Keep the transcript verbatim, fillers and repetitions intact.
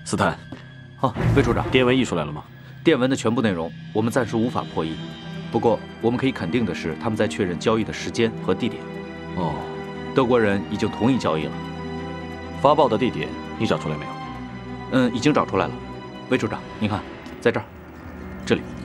斯坦， 好，魏处长， 电文译出来了吗？ 电文的全部内容我们暂时无法破译，不过我们可以肯定的是，他们在确认交易的时间和地点。 哦， 德国人已经同意交易了。 发报的地点你找出来没有？ 嗯，已经找出来了。魏处长，您看，在这儿，这里。